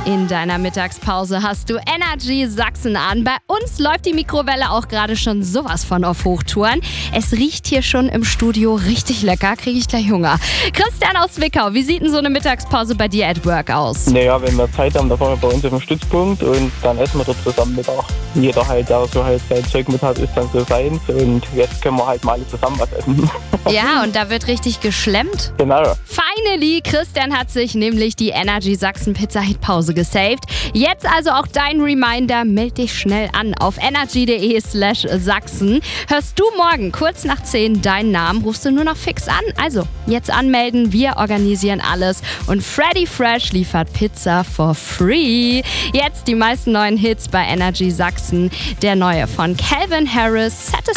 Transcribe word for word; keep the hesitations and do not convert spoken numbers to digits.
In deiner Mittagspause hast du Energy Sachsen an. Bei uns läuft die Mikrowelle auch gerade schon sowas von auf Hochtouren. Es riecht hier schon im Studio richtig lecker, kriege ich gleich Hunger. Christian aus Zwickau, wie sieht denn so eine Mittagspause bei dir at work aus? Naja, wenn wir Zeit haben, dann fahren wir bei uns auf den Stützpunkt und dann essen wir dort zusammen Mittag. Jeder halt, der so halt sein Zeug mit hat, ist dann so seins und jetzt können wir halt mal alle zusammen was essen. Ja, und da wird richtig geschlemmt. Genau. Finally, Christian hat sich nämlich die Energy Sachsen Pizza Hit Pause gesaved. Jetzt also auch dein Reminder, meld dich schnell an auf energy.de slash Sachsen. Hörst du morgen kurz nach zehn deinen Namen, rufst du nur noch fix an. Also jetzt anmelden, wir organisieren alles und Freddy Fresh liefert Pizza for free. Jetzt die meisten neuen Hits bei Energy Sachsen. Der neue von Calvin Harris, Satisfaction.